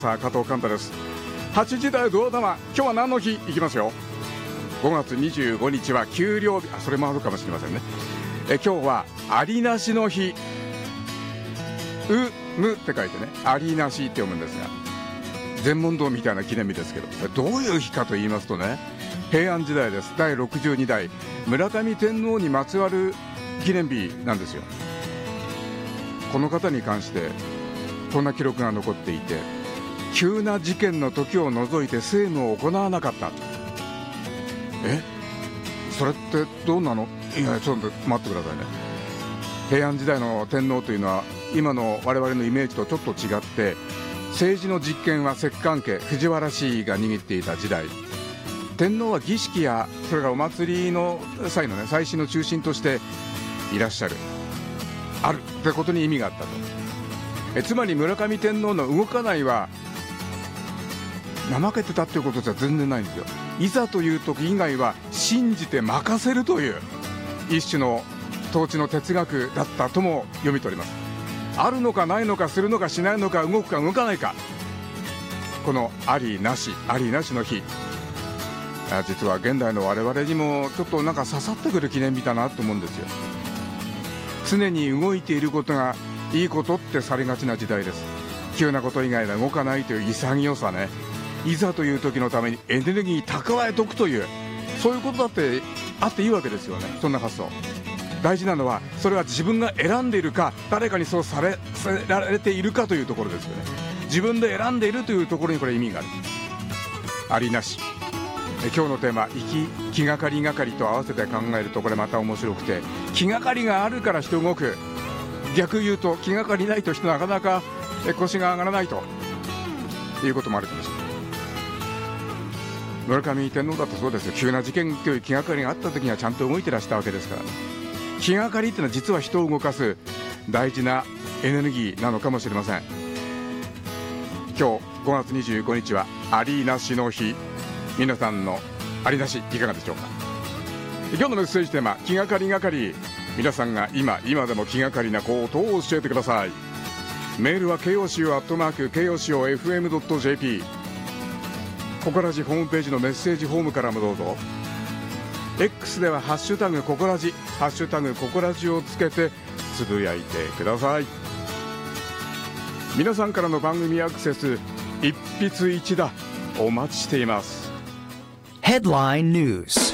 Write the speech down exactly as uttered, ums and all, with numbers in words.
さあ加藤寛太です。はちじ台ドア玉、今日は何の日いきますよ。ごがつにじゅうごにちは給料日、あそれもあるかもしれませんね。え今日はありなしの日、うむって書いてね、ありなしって読むんですが、禅問答みたいな記念日ですけど、どういう日かと言いますとね、平安時代です。だいろくじゅうに代村上天皇にまつわる記念日なんですよ。この方に関してこんな記録が残っていて、急な事件の時を除いて政務を行わなかった。えそれってどうなの？いやちょっと待ってくださいね。平安時代の天皇というのは今の我々のイメージとちょっと違って、政治の実権は摂関家藤原氏が握っていた時代、天皇は儀式やそれからお祭りの際のね、祭祀の中心としていらっしゃる、あるってことに意味があったと。えつまり村上天皇の動かないは怠けてたっていうことじゃ全然ないんですよ。いざという時以外は信じて任せるという一種の統治の哲学だったとも読み取ります。あるのかないのか、するのかしないのか、動くか動かないか、このありなしありなしの日、実は現代の我々にもちょっとなんか刺さってくる記念日だなと思うんですよ。常に動いていることがいいことってされがちな時代です。急なこと以外は動かないという潔さね。いざという時のためにエネルギー蓄えとくという、そういうことだってあっていいわけですよね。そんな発想大事なのは、それは自分が選んでいるか、誰かにそうされられているかというところですよね。自分で選んでいるというところにこれ意味がある。ありなし。え今日のテーマ、気気がかりがかりと合わせて考えるとこれまた面白くて、気がかりがあるから人動く、逆言うと気がかりないと人なかなか腰が上がらないということもあるかもしれない。村上天皇だとそうですよ。急な事件という気がかりがあった時にはちゃんと動いてらしたわけですからね。気がかりっていうのは実は人を動かす大事なエネルギーなのかもしれません。今日ごがつにじゅうごにちはありなしの日。皆さんのありなしいかがでしょうか。今日のメッセージテーマ、気がかりがかり。皆さんが今今でも気がかりなことを教えてください。メールは ケーオーシーオー アットマーク ケーオーシーオーエフエムドットジェーピー、 ココラジホームページのメッセージフォームからもどうぞ。 X ではハッシュタグココラジ、ハッシュタグココラジをつけてつぶやいてください。皆さんからの番組アクセス一筆一打お待ちしています。 Headline News